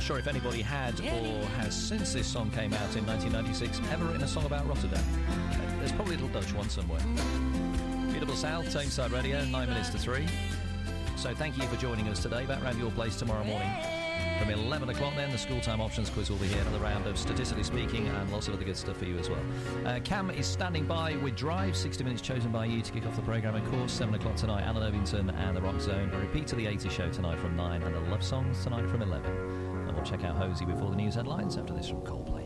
not sure if anybody had or has, since this song came out in 1996, ever written a song about Rotterdam. There's probably a little Dutch one somewhere. Beautiful South, Tameside Radio, 9 minutes to 3. So thank you for joining us today. Back round your place tomorrow morning. From 11 o'clock then, the school time options quiz will be here. Another round of Statistically Speaking and lots of other good stuff for you as well. Cam is standing by with Drive, 60 minutes chosen by you to kick off the programme. Of course, 7 o'clock tonight, Alan Ovington and the Rock Zone. A repeat of the 80s show tonight from 9 and the Love Songs tonight from 11. And we'll check out Hosey before the news headlines after this from Coldplay.